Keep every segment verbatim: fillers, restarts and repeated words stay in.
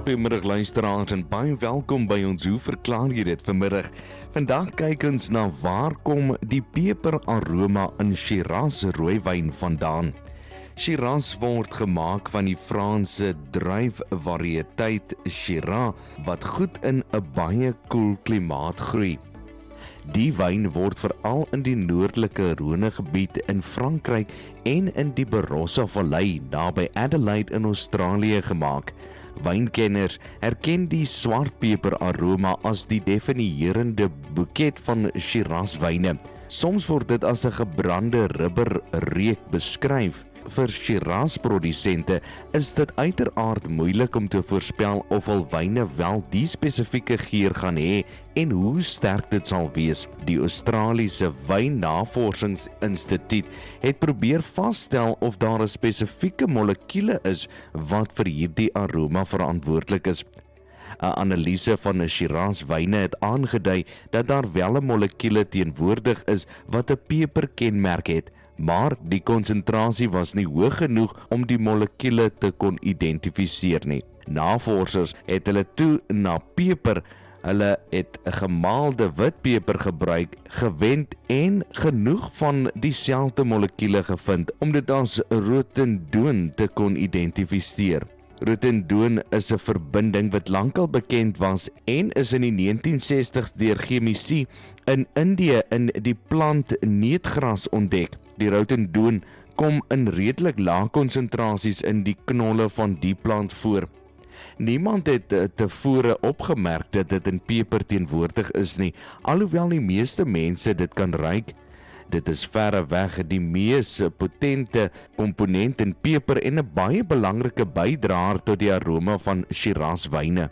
Goeiemiddag luisteraars en baie welkom by ons Hoe verklaar jy dit vanmiddag. Vandag kyk ons na waar kom die peperaroma in Shiraz rooiwyn vandaan. Shiraz word gemaak van die Franse druifvariëteit Shiraz wat goed in 'n baie koel klimaat groei. Die wyn word veral in die noordelike Rhône-gebied in Frankryk en in die Barossa Vallei naby Adelaide in Australië gemaak. Wynkenners herken die swartpeper aroma as die definierende boeket van Shiraz wyne. Soms word dit as 'n gebrande rubberreuk beskryf. Vir Shiraz-produsente is dit uiteraard moeilik om te voorspel of hul wyne wel die spesifieke geur gaan hê en hoe sterk dit sal wees. Die Australiese Wynnavorsingsinstituut het probeer vasstel of daar 'n spesifieke molekule is wat vir hierdie aroma verantwoordelik is. 'n Analise van 'n Shiraz-wyne het aangedui dat daar wel 'n molekule teenwoordig is wat 'n peperkenmerk het, maar die konsentrasie was nie hoog genoeg om die molekule te kon identifiseer nie. Navorsers het hulle toe na peper, hulle het 'n gemaalde witpeper gebruik, gewend en genoeg van dieselfde molekule gevind om dit as rotendoon te kon identifiseer. Rotendoon is 'n verbinding wat lankal bekend was en is in die negentien sestig's deur chemici in Indië in die plant neutgras ontdek. Die rotendoon kom in redelik lae konsentrasies in die knolle van die plant voor. Niemand het tevore opgemerk dat dit in peper teenwoordig is nie, alhoewel die meeste mense dit kan ruik. Dit is verreweg die mees potente komponent in peper en 'n baie belangrike bydraer tot die aroma van Shiraz-wyne.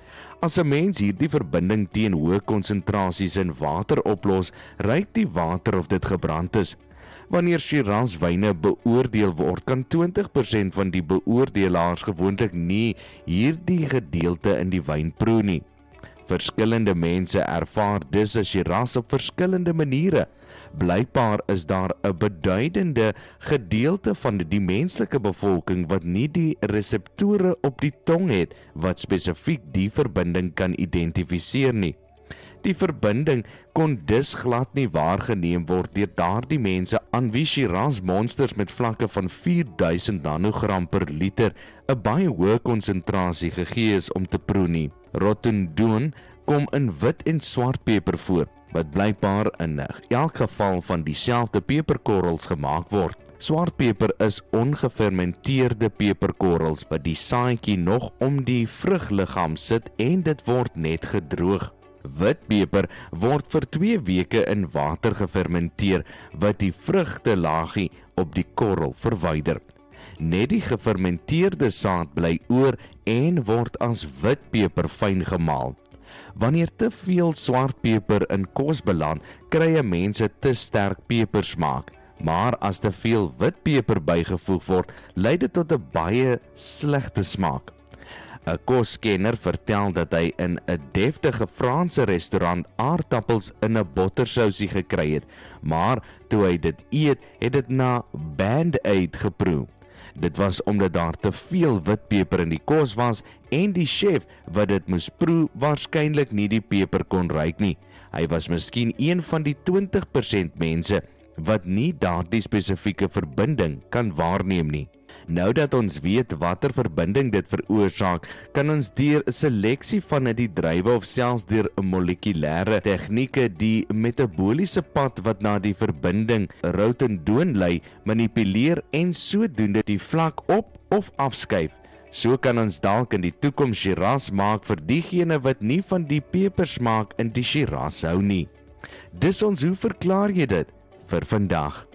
As 'n mens hierdie verbinding teen hoë konsentrasies in water oplos, ruik die water of dit gebrand is. Wanneer Shiraz-wyne beoordeel word, kan twintig persent van die beoordelaars gewoonlik nie hierdie gedeelte in die wyn proe nie. Verskillende mense ervaar dus 'n Shiraz op verskillende maniere. Blykbaar is daar 'n beduidende gedeelte van die menslike bevolking wat nie die reseptore op die tong het wat spesifiek die verbinding kan identifiseer nie. Die verbinding kon dus glad nie waargeneem word deur daardie mense aan wie Shiraz monsters met vlakke van vier duisend nanogram per liter 'n baie hoë konsentrasie gegee is om te proe nie. Rotendoon kom in wit en swart peper voor, wat blykbaar in elk geval van dieselfde peperkorrels gemaak word. Swartpeper is ongefermenteerde peperkorrels wat die saadjie nog om die vrugliggaam sit en dit word net gedroog. Witpeper word vir twee weke in water gefermenteer wat die vrugtelaagie op die korrel verwyder. Net die gefermenteerde saad bly oor en word as witpeper fyn gemaal. Wanneer te veel swartpeper in kos beland, kry mense te sterk pepersmaak. Maar as te veel witpeper bygevoeg word, lei dit tot 'n baie slegte smaak. 'n Koskenner vertel dat hy in 'n deftige Franse restaurant aardappels in 'n bottersousie gekry het, maar toe hy dit eet, het dit na Band-Aid geproe. Dit was omdat daar te veel witpeper in die kos was en die chef wat dit moes proe waarskynlik nie die peper kon ruik nie. Hy was miskien een van die twintig persent mense wat nie daardie spesifieke verbinding kan waarneem nie. Nou dat ons weet watter verbinding dit veroorsaak, kan ons deur 'n seleksie van die druiwe of selfs deur 'n molekulêre tegnieke die metaboliese pad wat na die verbinding rotendoon lei, manipuleer en sodoende die vlak op of afskuif. So kan ons dalk in die toekoms Shiraz maak vir diegene wat nie van die pepersmaak in die Shiraz hou nie. Dis ons Hoe verklaar jy dit vir vandag.